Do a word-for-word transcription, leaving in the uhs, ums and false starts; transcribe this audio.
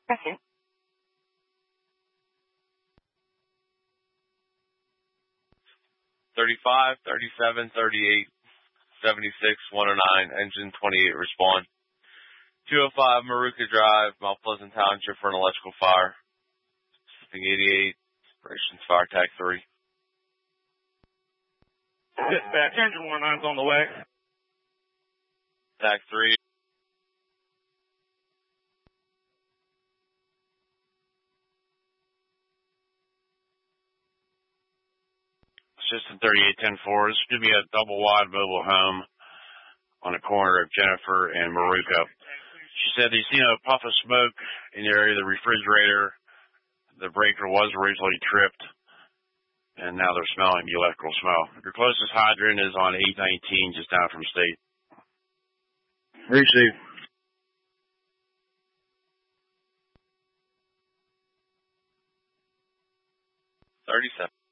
Pressing. thirty-five, thirty-seven, thirty-eight, seventy-six, one oh nine, engine twenty-eight, respond. two oh five Maruka Drive, Mount Pleasant Township for an electrical fire. Shipping eighty-eight, operations fire tag three. Dispatch, engine one nine's on the way. Tag three. System thirty-eight ten four. This is going to be a double wide mobile home on the corner of Jennifer and Maruka. She said they seen a puff of smoke in the area of the refrigerator. The breaker was originally tripped, and now they're smelling the electrical smell. Your closest hydrant is on eight nineteen, just down from State. Receive. thirty-seven.